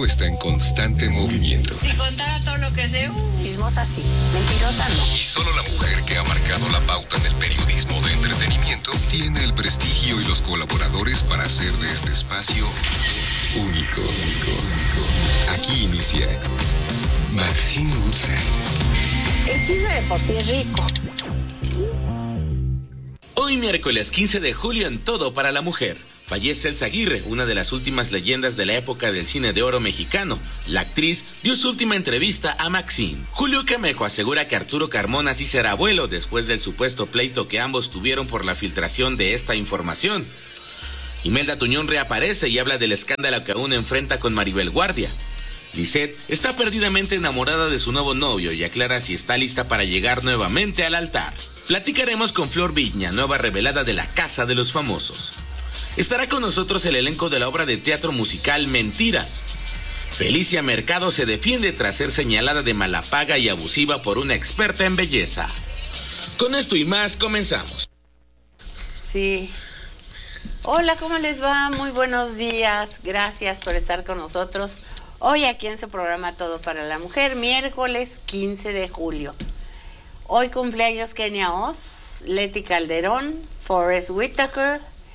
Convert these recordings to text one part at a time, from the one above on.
mundo está en constante movimiento. Si contara todo lo que sé, chismosa sí, mentirosa no. Y solo la mujer que ha marcado la pauta en el periodismo de entretenimiento tiene el prestigio y los colaboradores para hacer de este espacio único. Aquí inicia Maxine Woodside. El chisme de por sí es rico. Hoy miércoles 15 de julio en Todo para la Mujer. Fallece Elsa Aguirre, una de las últimas leyendas de la época del cine de oro mexicano. La actriz dio su última entrevista a Maxine. Julio Camejo asegura que Arturo Carmona sí será abuelo después del supuesto pleito que ambos tuvieron por la filtración de esta información. Imelda Tuñón reaparece y habla del escándalo que aún enfrenta con Maribel Guardia. Lisette está perdidamente enamorada de su nuevo novio y aclara si está lista para llegar nuevamente al altar. Platicaremos con Flor Viña, nueva revelada de la Casa de los Famosos. Estará con nosotros el elenco de la obra de teatro musical Mentiras. Felicia Mercado se defiende tras ser señalada de mala paga y abusiva por una experta en belleza. Con esto y más, comenzamos. Sí. Hola, ¿cómo les va? Muy buenos días. Gracias por estar con nosotros. Hoy aquí en su programa Todo para la Mujer, miércoles 15 de julio. Hoy cumpleaños Kenia Oz, Leti Calderón, Forrest Whitaker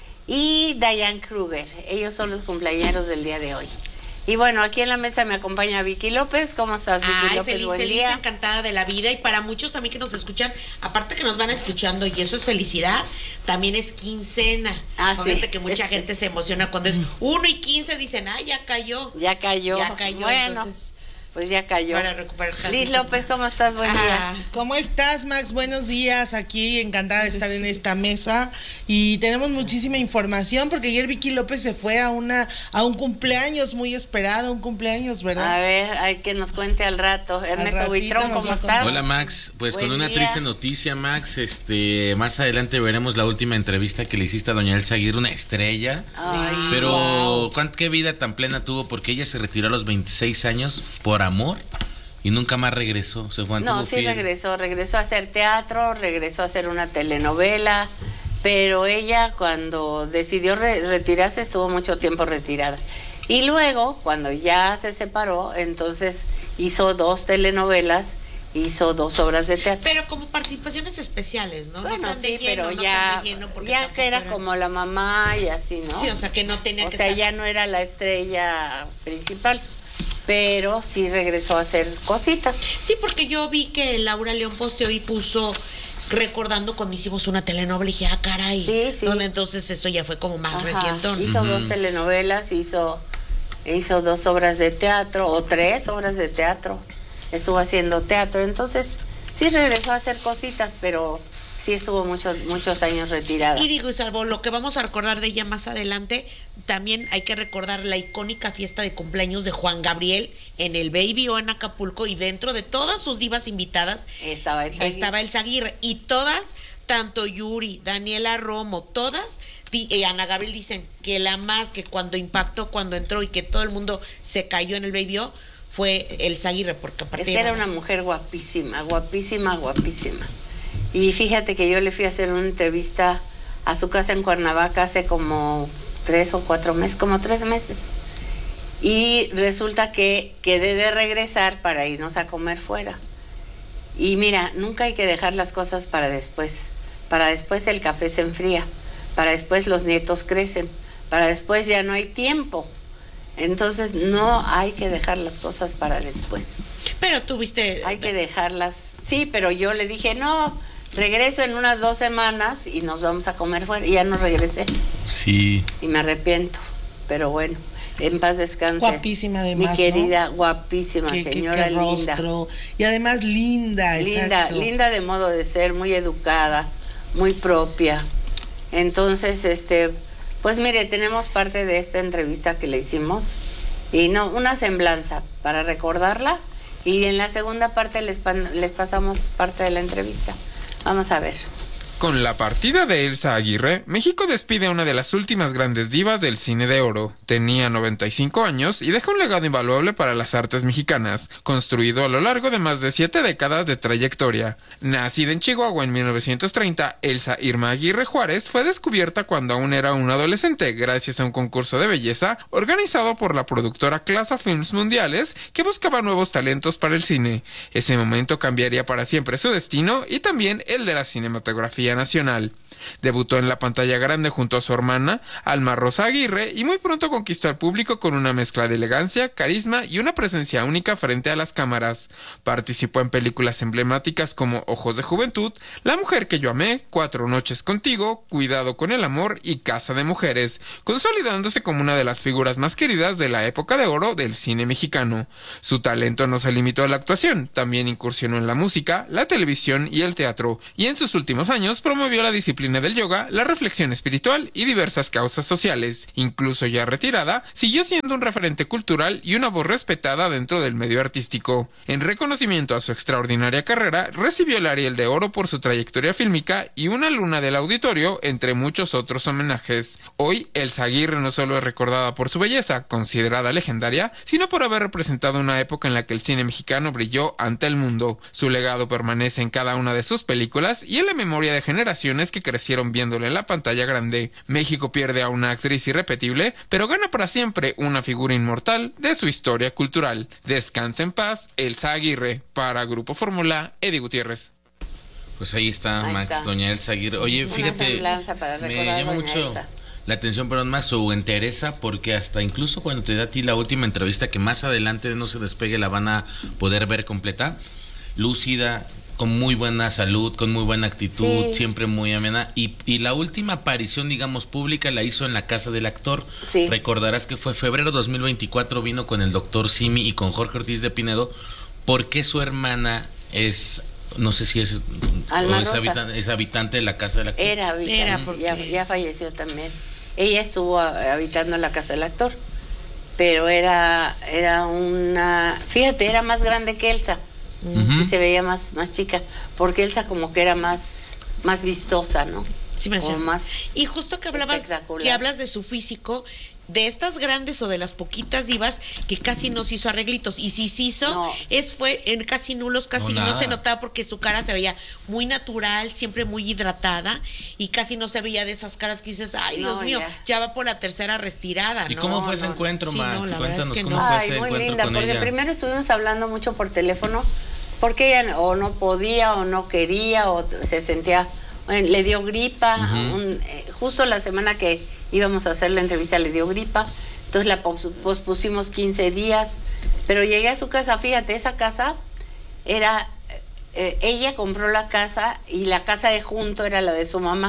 y Diane Kruger. Ellos son los cumpleañeros del día de hoy. Y bueno, aquí en la mesa me acompaña Vicky López. ¿Cómo estás, Vicky López? Feliz, buen feliz, día. Encantada de la vida. Y para muchos también que nos escuchan, aparte que nos van escuchando, y eso es felicidad, también es quincena. Obviamente que mucha gente se emociona cuando es 1 y 15, dicen, ya cayó. Ya cayó. Ya cayó, bueno. Entonces, pues ya cayó. para recuperar Liz López, ¿cómo estás? Buen día. ¿Cómo estás, Max? Buenos días. Aquí encantada de estar en esta mesa y tenemos muchísima información porque ayer Vicky López se fue a un cumpleaños muy esperado, un cumpleaños, ¿verdad? A ver, hay que nos cuente al rato. Ernesto Buitrón, ¿cómo estás? Hola, Max. Pues Buen con una día. triste noticia, Max. Más adelante veremos la última entrevista que le hiciste a doña Elsa Aguirre, una estrella. Ay, Pero qué vida tan plena tuvo, porque ella se retiró a los 26 años por amor y nunca más regresó. Se fue No, sí regresó a hacer teatro, regresó a hacer una telenovela, pero ella cuando decidió retirarse estuvo mucho tiempo retirada. Y luego, cuando ya se separó, entonces hizo 2 telenovelas, hizo 2 obras de teatro. pero como participaciones especiales, ¿no? Bueno, no tan de sí, lleno, pero no ya, tan de lleno, porque ya tampoco que era como la mamá y así, ¿no? Sí, o sea, que no tenía O que sea, estar. ya no era la estrella principal, pero sí regresó a hacer cositas. Sí, porque yo vi que Laura León posteó y puso recordando cuando hicimos una telenovela y dije, caray. Sí, sí. Donde entonces eso ya fue como más Ajá, recientón. hizo 2 telenovelas, hizo 2 obras de teatro, o 3 obras de teatro. Estuvo haciendo teatro, entonces sí regresó a hacer cositas, pero sí estuvo muchos años retirada. Y digo, y salvo lo que vamos a recordar de ella más adelante, también hay que recordar la icónica fiesta de cumpleaños de Juan Gabriel en el Baby O en Acapulco, y dentro de todas sus divas invitadas Estaba Elsa Aguirre, y todas, tanto Yuri, Daniela Romo, todas, Ana Gabriel dicen que la más que cuando impactó, cuando entró y que todo el mundo se cayó en el Baby O, fue Elsa Aguirre, porque aparte Es que era una mujer guapísima, guapísima, guapísima. Y fíjate que yo le fui a hacer una entrevista a su casa en Cuernavaca hace como 3 o 4 meses, como 3 meses. Y resulta que quedé de regresar para irnos a comer fuera. Y mira, nunca hay que dejar las cosas para después. Para después el café se enfría. Para después los nietos crecen. Para después ya no hay tiempo. Entonces no hay que dejar las cosas para después. Pero tuviste... Hay que dejarlas. Sí, pero yo le dije, no, regreso en unas 2 semanas y nos vamos a comer fuera. Y ya no regresé. Sí. Y me arrepiento. Pero bueno, en paz descanse. Guapísima además, mi querida, ¿no? guapísima señora, qué linda. rostro. Y además linda, exacto. Linda de modo de ser, muy educada, muy propia. Entonces, pues mire, tenemos parte de esta entrevista que le hicimos y no, una semblanza para recordarla, y en la segunda parte les pasamos parte de la entrevista. Vamos a ver. Con la partida de Elsa Aguirre, México despide a una de las últimas grandes divas del cine de oro. Tenía 95 años y deja un legado invaluable para las artes mexicanas, construido a lo largo de más de 7 décadas de trayectoria. Nacida en Chihuahua en 1930, Elsa Irma Aguirre Juárez fue descubierta cuando aún era una adolescente gracias a un concurso de belleza organizado por la productora Clasa Films Mundiales que buscaba nuevos talentos para el cine. Ese momento cambiaría para siempre su destino y también el de la cinematografía nacional. Debutó en la pantalla grande junto a su hermana, Alma Rosa Aguirre, y muy pronto conquistó al público con una mezcla de elegancia, carisma y una presencia única frente a las cámaras. Participó en películas emblemáticas como Ojos de Juventud, La mujer que yo amé, 4 noches contigo, Cuidado con el amor y Casa de mujeres, consolidándose como una de las figuras más queridas de la época de oro del cine mexicano. Su talento no se limitó a la actuación, también incursionó en la música, la televisión y el teatro, y en sus últimos años promovió la disciplina del yoga, la reflexión espiritual y diversas causas sociales. Incluso ya retirada, siguió siendo un referente cultural y una voz respetada dentro del medio artístico. En reconocimiento a su extraordinaria carrera, recibió el Ariel de Oro por su trayectoria fílmica y una Luna del Auditorio, entre muchos otros homenajes. Hoy, Elsa Aguirre no solo es recordada por su belleza, considerada legendaria, sino por haber representado una época en la que el cine mexicano brilló ante el mundo. Su legado permanece en cada una de sus películas y en la memoria de generaciones que crecieron viéndole en la pantalla grande. México pierde a una actriz irrepetible, pero gana para siempre una figura inmortal de su historia cultural. Descansa en paz, Elsa Aguirre. Para Grupo Fórmula, Eddie Gutiérrez. Pues ahí está, Max, está. doña Elsa Aguirre. Oye, Una fíjate, semblanza para me recordar a llama doña mucho Elsa. la atención, perdón, Max, su entereza, porque hasta incluso cuando te da a ti la última entrevista, que más adelante No se despegue la van a poder ver completa, lúcida, con muy buena salud, con muy buena actitud, Sí. siempre muy amena, y la última aparición, digamos, pública la hizo en la Casa del Actor. Sí. Recordarás que fue febrero 2024, vino con el doctor Simi y con Jorge Ortiz de Pinedo, porque su hermana es, no sé si es, Alma o es, Rosa. es habitante de la Casa del Actor. Era habitante, porque- ya falleció también. Ella estuvo habitando en la casa del actor, pero era una, fíjate, era más grande que Elsa. Ujú. Y se veía más chica, porque Elsa como que era más vistosa, ¿no? Sí, me Como hacía. más Y justo que espectacular. que hablas de su físico, de estas grandes o de las poquitas divas que casi no se hizo arreglitos, y si se hizo, No. fue en casi nulos, casi No, no, se nada. notaba porque su cara se veía muy natural, siempre muy hidratada, y casi no se veía de esas caras que dices, ay, No, Dios mío, ya. ya va por la tercera retirada. ¿Y ¿no? cómo fue ese no, encuentro, sí, Max? no, la verdad Cuéntanos es que cómo no. fue Ay, ese muy encuentro linda, con porque ella. primero estuvimos hablando mucho por teléfono, porque ella o no podía o no quería o se sentía, bueno, le dio gripa, Ujú. justo la semana que íbamos a hacer la entrevista le dio gripa, entonces la pospusimos 15 días, pero llegué a su casa, fíjate, esa casa era, ella compró la casa y la casa de junto era la de su mamá,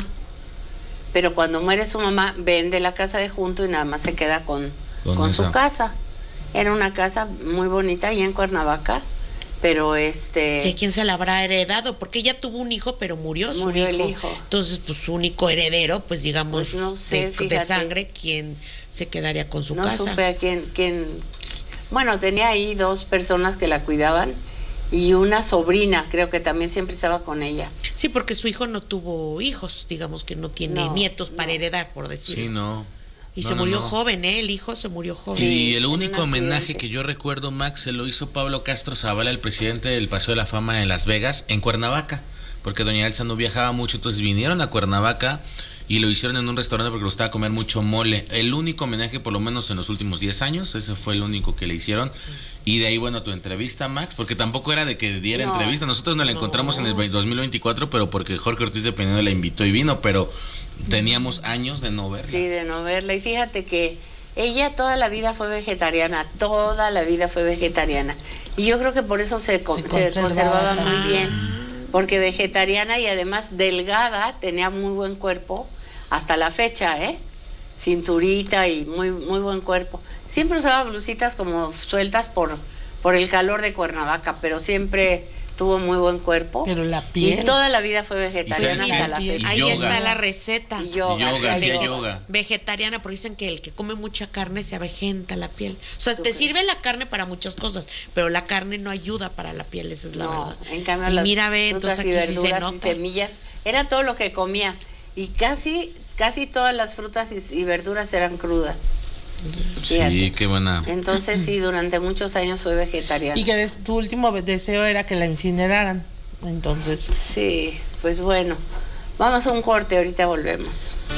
pero cuando muere su mamá vende la casa de junto y nada más se queda con su esa. casa. Era una casa muy bonita ahí en Cuernavaca, pero ¿Que quién se la habrá heredado? Porque ella tuvo un hijo, pero murió su Murió hijo. el hijo. Entonces, pues su único heredero, pues digamos, Pues no sé, de fíjate. sangre, ¿quién se quedaría con su no casa? supe a quién. Bueno, tenía ahí 2 personas que la cuidaban y una sobrina, creo que también siempre estaba con ella. Sí, porque su hijo no tuvo hijos, digamos que no tiene No, nietos para no. heredar, por decirlo. Sí, no. Y No, se no, murió no. joven, ¿eh? El hijo se murió joven. Sí, Y el en único un homenaje accidente. que yo recuerdo, Max, se lo hizo Pablo Castro Zavala, el presidente del Paseo de la Fama en Las Vegas, en Cuernavaca, porque doña Elsa no viajaba mucho, entonces vinieron a Cuernavaca y lo hicieron en un restaurante porque le gustaba comer mucho mole. El único homenaje, por lo menos en los últimos 10 años, ese fue el único que le hicieron. Y de ahí, bueno, tu entrevista, Max, porque tampoco era de que diera No. entrevista. Nosotros nos la encontramos en el 2024, pero porque Jorge Ortiz de Pinedo la invitó y vino, pero teníamos años de no verla. Sí, de no verla. Y fíjate que ella toda la vida fue vegetariana, toda la vida fue vegetariana. Y yo creo que por eso se conservaba muy Ah. bien, porque vegetariana y además delgada, tenía muy buen cuerpo, hasta la fecha, cinturita y muy buen cuerpo. Siempre usaba blusitas como sueltas por el calor de Cuernavaca, pero siempre tuvo muy buen cuerpo. Pero la piel. Y toda la vida fue vegetariana ¿Y sabes hasta qué? la Y fecha. Ahí yoga. está la receta. Y yoga, Yoga, sí, hacía yoga. Vegetariana, porque dicen que el que come mucha carne se avejenta la piel. O sea, te Súper. sirve la carne para muchas cosas, pero la carne no ayuda para la piel, esa es la No, verdad. en cambio Y las mira, ve, frutas entonces y aquí sí se verduras y nota. semillas, era todo lo que comía. Y casi todas las frutas y verduras eran crudas. Fíjate. Sí, qué buena. Entonces sí, durante muchos años fui vegetariana. Y que tu último deseo era que la incineraran. Entonces. Sí, pues bueno. Vamos a un corte, ahorita volvemos.